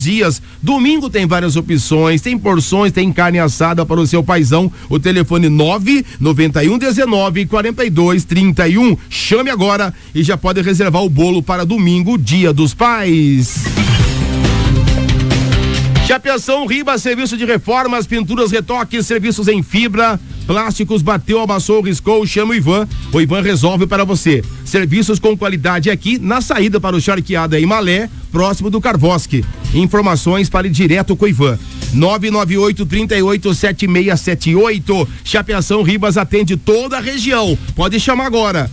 dias. Domingo tem várias opções, tem porções, tem carne assada para o seu paizão. O telefone 991194231. Chame agora e já pode reservar o bolo para domingo, Dia dos Pais. Chapeação, Ribas, serviço de reformas, pinturas, retoques, serviços em fibra, plásticos, bateu, amassou, riscou, chama o Ivan resolve para você. Serviços com qualidade aqui na saída para o Charqueada em Malé, próximo do Carvosque. Informações, fale direto com o Ivan. 998-387678. Chapeação, Ribas atende toda a região. Pode chamar agora.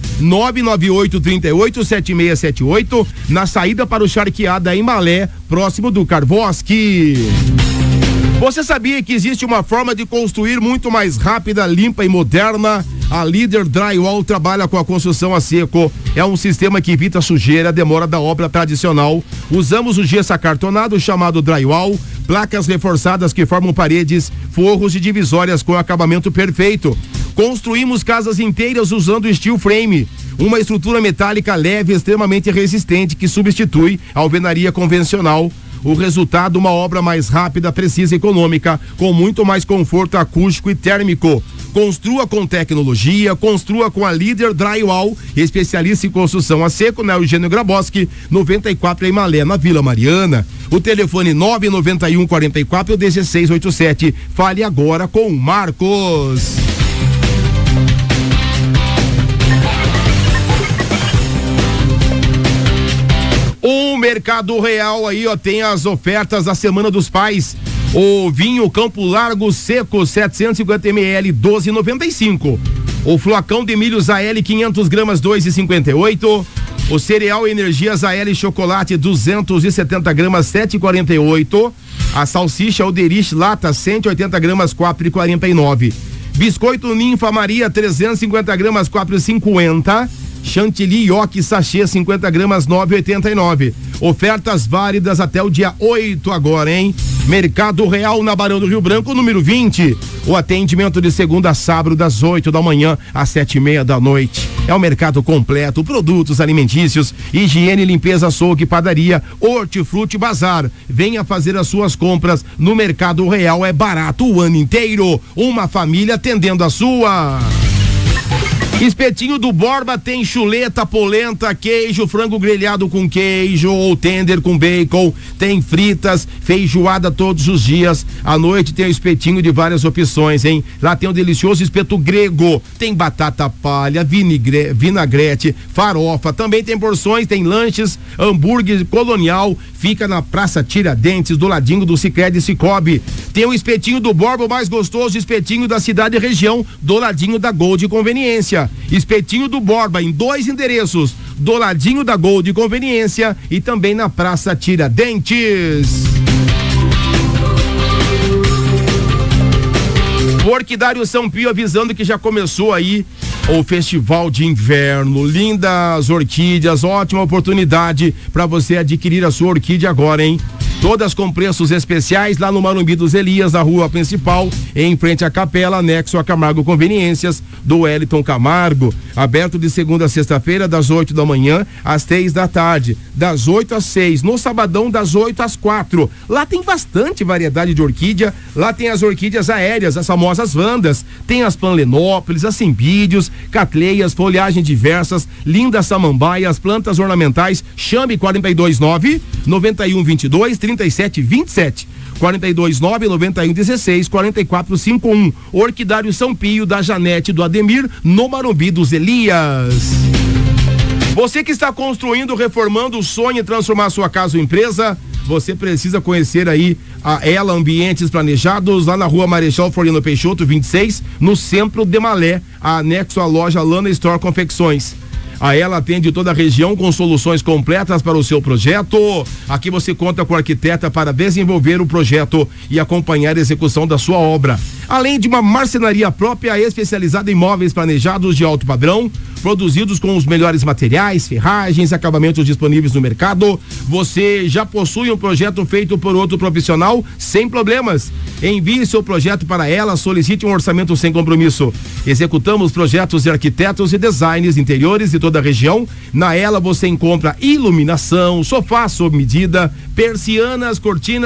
998-387678. Na saída para o Charqueada em Malé, próximo do Carvosque. Você sabia que existe uma forma de construir muito mais rápida, limpa e moderna? A Líder Drywall trabalha com a construção a seco. É um sistema que evita a sujeira, a demora da obra tradicional. Usamos o gesso acartonado chamado drywall, placas reforçadas que formam paredes, forros e divisórias com acabamento perfeito. Construímos casas inteiras usando steel frame, uma estrutura metálica leve e extremamente resistente que substitui a alvenaria convencional. O resultado, uma obra mais rápida, precisa e econômica, com muito mais conforto acústico e térmico. Construa com tecnologia, construa com a Líder Drywall, especialista em construção a seco, na Eugênio Graboski, 94 em Malé, na Vila Mariana. O telefone 991-44-1687. Fale agora com o Marcos. O Mercado Real aí, ó, tem as ofertas da Semana dos Pais. O vinho Campo Largo seco 750 ml 12,95. O flocão de milho Zael 500 gramas 2,58. O cereal Energia Zael chocolate 270 gramas 7,48. A salsicha Alderich lata 180 gramas 4,49. Biscoito Ninfa Maria 350 gramas 4,50. Chantilly Yoki sachê 50 gramas 9,89. Ofertas válidas até o dia 8 agora, hein? Mercado Real na Barão do Rio Branco, número 20. O atendimento de segunda a sábado das 8 da manhã às 7:30 da noite. É um mercado completo, produtos alimentícios, higiene, limpeza, açougue, padaria, hortifruti, bazar. Venha fazer as suas compras no Mercado Real, é barato o ano inteiro. Uma família atendendo a sua. Espetinho do Borba tem chuleta, polenta, queijo, frango grelhado com queijo ou tender com bacon, tem fritas, feijoada todos os dias. À noite tem o espetinho de várias opções, hein? Lá tem o delicioso espeto grego, tem batata palha, vinagrete, farofa, também tem porções, tem lanches, hambúrguer colonial, fica na Praça Tiradentes, do ladinho do Sicredi Cicobi. Tem o espetinho do Borba, o mais gostoso espetinho da cidade e região, do ladinho da Gold Conveniência. Espetinho do Borba em 2 endereços, do ladinho da Gold Conveniência e também na Praça Tiradentes. O Orquidário São Pio avisando que já começou aí o festival de inverno. Lindas orquídeas, ótima oportunidade para você adquirir a sua orquídea agora, hein? Todas com preços especiais lá no Morumbi dos Elias, na rua principal, em frente à capela, anexo a Camargo Conveniências, do Wellington Camargo. Aberto de segunda a sexta-feira, das 8 da manhã às 3 da tarde, das 8 às 6, no sabadão, das 8 às 4. Lá tem bastante variedade de orquídea. Lá tem as orquídeas aéreas, as famosas Vandas, tem as Panlenópolis, as Cimbídeos, catleias, folhagens diversas, lindas samambaias, plantas ornamentais. Chame 429-9122-3727. 429-9116-4451. Orquidário São Pio, da Janete, do Ademir, no Morumbi dos Elias. Você que está construindo, reformando, sonha em transformar sua casa ou empresa, você precisa conhecer aí a Ela Ambientes Planejados, lá na rua Marechal Floriano Peixoto 26, no centro de Malé, anexo à loja Lana Store Confecções. A Ela atende toda a região com soluções completas para o seu projeto. Aqui você conta com a arquiteta para desenvolver o projeto e acompanhar a execução da sua obra. Além de uma marcenaria própria especializada em móveis planejados de alto padrão, produzidos com os melhores materiais, ferragens, acabamentos disponíveis no mercado. Você já possui um projeto feito por outro profissional? Sem problemas. Envie seu projeto para ela, solicite um orçamento sem compromisso. Executamos projetos de arquitetos e designers interiores de toda a região. Na Ela você encontra iluminação, sofá sob medida, persianas, cortinas